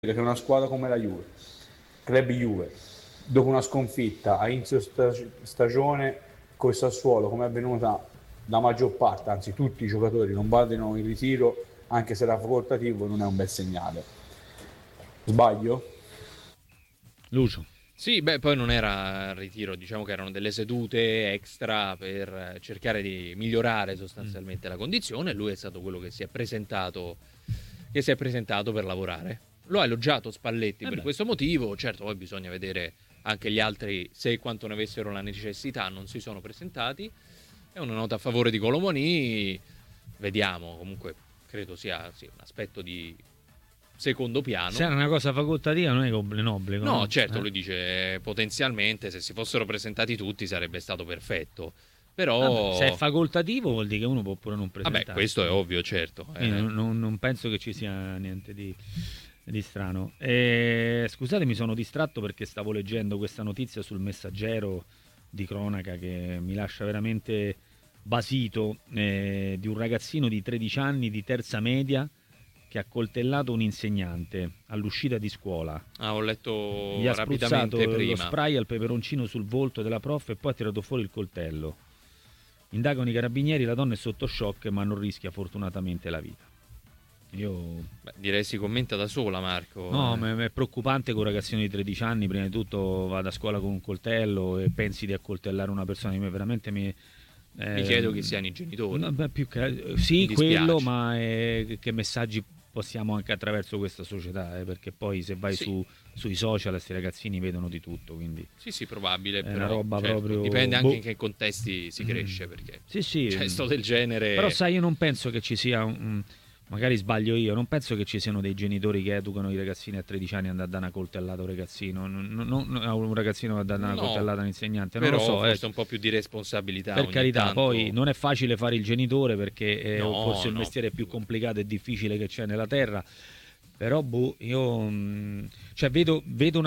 che una squadra come la Juve, Club Juve, dopo una sconfitta a inizio stagione con il Sassuolo, come è avvenuta la maggior parte, anzi tutti i giocatori non vadano in ritiro, anche se era facoltativo, non è un bel segnale. Sbaglio? Lucio. Sì, beh, poi non era ritiro, diciamo che erano delle sedute extra per cercare di migliorare sostanzialmente la condizione. Lui è stato quello che si è presentato per lavorare. Lo ha elogiato Spalletti per questo motivo. Certo, poi bisogna vedere anche gli altri, se e quanto ne avessero la necessità, non si sono presentati. È una nota a favore di Colomoni. Vediamo, comunque credo sia sì, un aspetto di secondo piano. Se era una cosa facoltativa non è un obbligo. No, certo, lui dice potenzialmente se si fossero presentati tutti sarebbe stato perfetto. Però se è facoltativo vuol dire che uno può pure non presentarsi. Vabbè, questo è ovvio, certo. Non penso che ci sia niente di strano. Scusate, mi sono distratto perché stavo leggendo questa notizia sul Messaggero di cronaca che mi lascia veramente basito, di un ragazzino di 13 anni di terza media che ha coltellato un insegnante all'uscita di scuola. Ho letto gli ha rapidamente spruzzato prima lo spray al peperoncino sul volto della prof e poi ha tirato fuori il coltello. Indagano i carabinieri, la donna è sotto shock ma non rischia fortunatamente la vita. Direi si commenta da sola, Marco. No, è preoccupante che un ragazzino di 13 anni prima di tutto vada a scuola con un coltello e pensi di accoltellare una persona. Veramente mi chiedo chi siano i genitori. No, più che, sì, quello, ma che messaggi possiamo anche attraverso questa società, perché poi se vai sui social questi ragazzini vedono di tutto, quindi sì, probabile, è però una roba proprio dipende anche in che contesti si cresce, perché sì, gesto del genere. Però sai, io non penso che ci sia magari sbaglio io, non penso che ci siano dei genitori che educano i ragazzini a 13 anni a dare una coltellata a un ragazzino, a un ragazzino a dare una coltellata a un insegnante, non però lo so, forse un po' più di responsabilità per carità, tanto. poi non è facile fare il genitore perché è forse il mestiere più complicato e difficile che c'è nella terra, però io vedo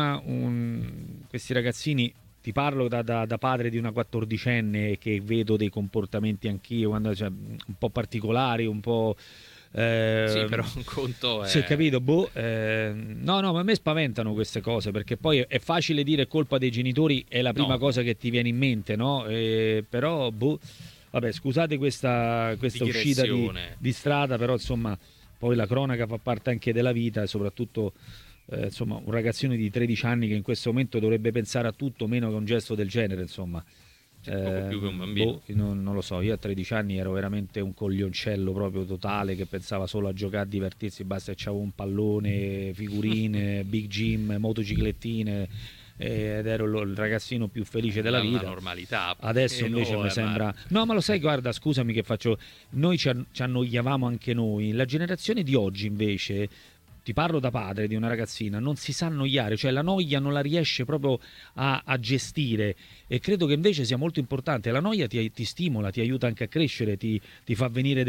questi ragazzini. Ti parlo da padre di una 14enne che vedo dei comportamenti anch'io quando, un po' particolari, un po'. Sì, però un conto è. Sì, capito? No, ma a me spaventano queste cose perché poi è facile dire colpa dei genitori, è la prima cosa che ti viene in mente, no? Però, vabbè, scusate questa uscita di strada, però insomma, poi la cronaca fa parte anche della vita e soprattutto. Insomma, un ragazzino di 13 anni che in questo momento dovrebbe pensare a tutto meno che a un gesto del genere, insomma. Poco più che un bambino. Non lo so, io a 13 anni ero veramente un coglioncello proprio totale che pensava solo a giocare, a divertirsi, basta che c'avevo un pallone, figurine, big gym, motociclettine ed ero il ragazzino più felice della vita. La normalità. Adesso invece mi sembra. No, ma lo sai, guarda, scusami che faccio. Noi ci annoiavamo anche noi. La generazione di oggi invece. Ti parlo da padre di una ragazzina, non si sa annoiare, cioè la noia non la riesce proprio a gestire e credo che invece sia molto importante. La noia ti stimola, ti aiuta anche a crescere, ti fa venire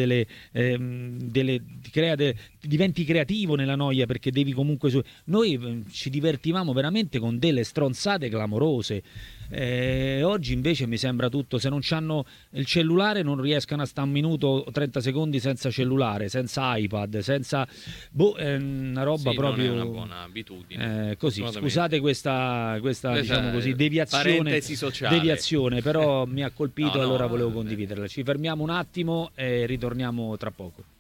diventi creativo nella noia perché devi comunque. Noi ci divertivamo veramente con delle stronzate clamorose. Oggi invece mi sembra tutto, se non c'hanno il cellulare non riescano a stare un minuto o 30 secondi senza cellulare, senza iPad, senza una roba proprio non è una buona abitudine. così, scusate questa diciamo così deviazione, però mi ha colpito e allora volevo condividerla. Ci fermiamo un attimo e ritorniamo tra poco.